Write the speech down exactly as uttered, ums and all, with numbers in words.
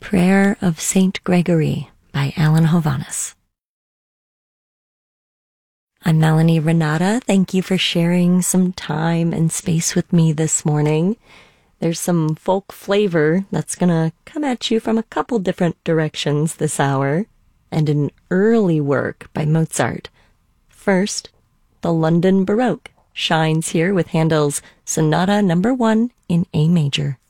Prayer of Saint Gregory by Alan Hovhaness. I'm Melanie Renata. Thank you for sharing some time and space with me this morning. There's some folk flavor that's gonna come at you from a couple different directions this hour, and an early work by Mozart. First, the London Baroque shines here with Handel's Sonata Number One in A major.